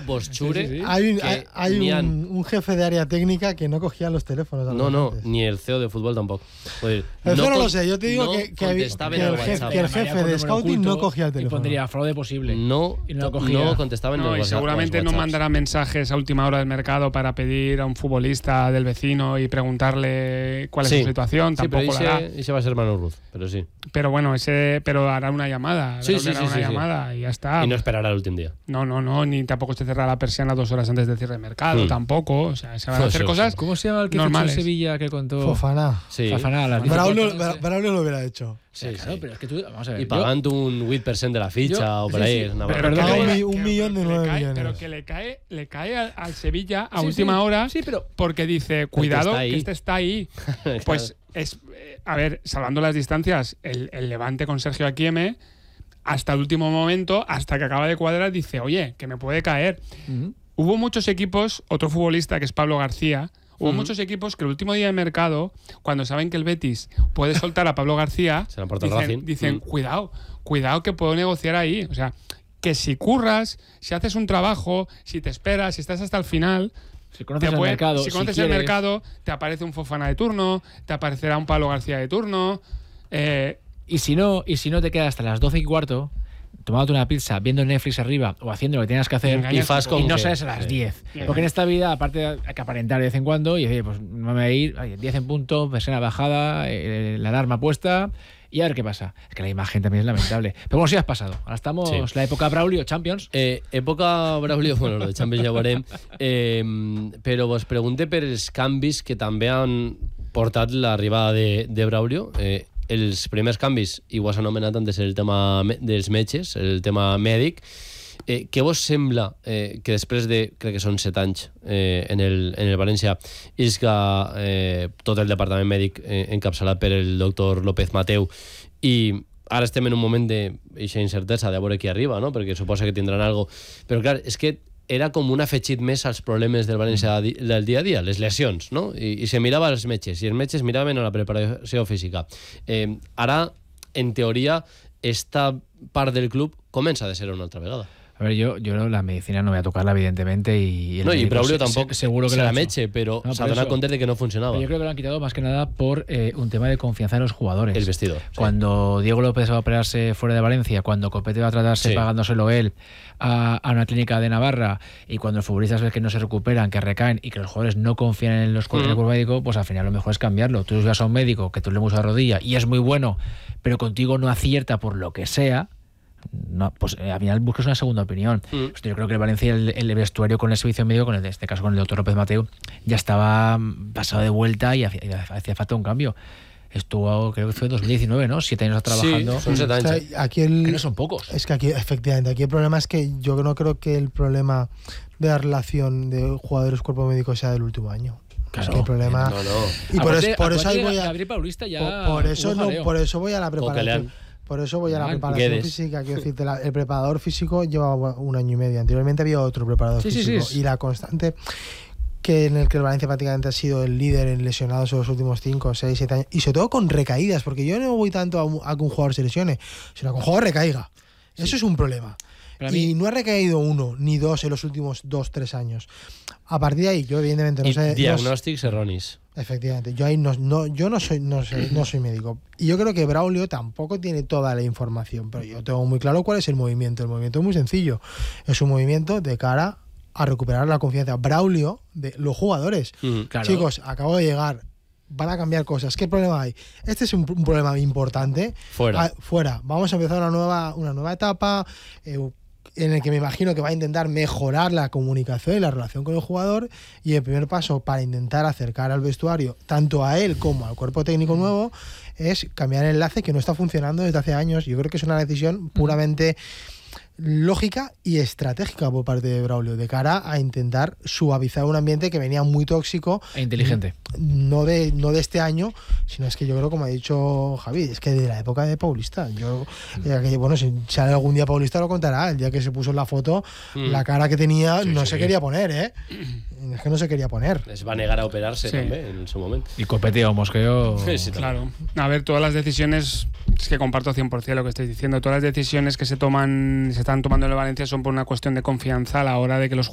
Boschure. Sí. Hay un jefe de área técnica que no cogía los teléfonos. No, ni el CEO de fútbol tampoco. Eso no lo sé, yo te digo que el jefe de scouting no cogía el teléfono. Y pondría fraude posible. No contestaba en el WhatsApp. Y seguramente no mandará mensajes a última hora del mercado para pedir a un futbolista del vecino y preguntarle cuál es su situación. Tampoco pero lo hará. ese va a ser Manu Ruz, pero sí. Pero bueno, pero hará una llamada. Llamada y ya está. Y no esperará el último día. No, ni tampoco te cerrará la persiana 2 horas antes del cierre de mercado, tampoco. O sea, se van a hacer cosas. ¿Cómo se llama el que normales. fichó en Sevilla que contó? Fofana. Sí. Fofana. Braulio lo hubiera hecho. Sí, claro, pero es que tú, vamos a ver. Y pagando un 8% de la ficha o por ahí. Un millón de 9 millones. Pero que le cae al Sevilla a última hora porque dice, cuidado, que este está ahí. Claro. Pues a ver, salvando las distancias, el Levante con Sergio Aquieme, hasta el último momento, hasta que acaba de cuadrar, dice, oye, que me puede caer. Hubo muchos equipos, otro futbolista que es Pablo García, hubo muchos equipos que el último día de mercado, cuando saben que el Betis puede soltar a Pablo García, dicen cuidado que puedo negociar ahí. O sea, que si curras, si haces un trabajo, si te esperas, si estás hasta el final, si conoces el mercado, te aparece un Fofana de turno, te aparecerá un Pablo García de turno. Y si no te quedas hasta las 12:15 tomándote una pizza, viendo Netflix arriba o haciendo lo que tengas que hacer y no sales a las 10. Porque en esta vida, aparte, hay que aparentar de vez en cuando y decir, pues no me voy a ir, 10 en punto, persiana bajada, la alarma puesta y a ver qué pasa. Es que la imagen también es lamentable. Pero bueno, sí has pasado. Ahora estamos la època Braulio, Champions. Època Braulio, bueno, lo de Champions ja ho veurem. Però vos pregunte per els canvis que també han portat l'arribada de Braulio. Els primers canvis, igual s'ha anomenat antes el tema dels metges, el tema mèdic. Què vos sembla que després de, crec que són 7 anys en el València, és que tot el departament mèdic encapçalat per el doctor López Mateu, i ara estem en un moment d'eixa incertesa de veure qui arriba, no? Perquè suposa que tindran algo, però clar, és que era com un afegit més als problemes del València del dia a dia, les lesions, no? I se mirava als metges, i els metges miraven a la preparació física. Ara, en teoria, esta part del club comença a ser una altra vegada. A ver, yo la medicina no voy a tocarla, evidentemente. Y Braulio tampoco seguro que se la meche, pero se dará cuenta de que no funcionaba. Pero yo creo que lo han quitado más que nada por un tema de confianza en los jugadores. El vestidor. Cuando Diego López va a operarse fuera de Valencia, cuando Copete va a tratarse pagándoselo él a una clínica de Navarra, y cuando los futbolistas ven que no se recuperan, que recaen y que los jugadores no confían en el cuerpo médico, pues al final lo mejor es cambiarlo. Tú vas a un médico que tú le mucho la rodilla y es muy bueno, pero contigo no acierta por lo que sea. No, pues al final buscas una segunda opinión. Pues yo creo que el Valencia, el vestuario con el servicio médico, en este caso con el doctor López Mateu, ya estaba pasado de vuelta y hacía falta un cambio. Estuvo, creo que fue en 2019, ¿no? 7 años trabajando. Sí, son 7 años. Que no son pocos. Es que aquí, efectivamente, aquí el problema es que yo no creo que el problema de la relación de jugadores cuerpo médico sea del último año. Claro. Es que el problema... No. Y por eso ahí voy a... Gabriel Paulista ya por eso voy a la preparación. Por eso voy a la preparación física. Quiero decirte, el preparador físico lleva 1 año y medio. Anteriormente había otro preparador físico. Y la constante en el que el Valencia prácticamente ha sido el líder en lesionados en los últimos 5, 6, 7 años. Y sobre todo con recaídas, porque yo no voy tanto a que un jugador se lesione, sino a que un jugador recaiga. Eso es un problema. Y no ha recaído 1 ni 2 en los últimos 2, 3 años. A partir de ahí, yo evidentemente no sé... Diagnòstics erronis. Efectivamente, yo no soy médico. Y yo creo que Braulio tampoco tiene toda la información, pero yo tengo muy claro cuál es el movimiento. El movimiento es muy sencillo. Es un movimiento de cara a recuperar la confianza. Braulio, de los jugadores. Claro. Chicos, acabo de llegar. Van a cambiar cosas. ¿Qué problema hay? Este es un problema importante. Fuera. Vamos a empezar una nueva etapa en el que me imagino que va a intentar mejorar la comunicación y la relación con el jugador, y el primer paso para intentar acercar al vestuario, tanto a él como al cuerpo técnico nuevo, es cambiar el enlace que no está funcionando desde hace años. Yo creo que es una decisión puramente lógica y estratégica por parte de Braulio, de cara a intentar suavizar un ambiente que venía muy tóxico e inteligente. No de este año, sino es que yo creo, como ha dicho Javi, es que de la época de Paulista. Bueno, si sale algún día Paulista lo contará. El día que se puso en la foto, la cara que tenía se quería poner, es que no se quería poner. Les va a negar a operarse también en su momento. Y Copete o Mosqueo... Sí, claro. A ver, todas las decisiones, es que comparto 100% lo que estáis diciendo, todas las decisiones que se están tomando en el Valencia son por una cuestión de confianza a la hora de que los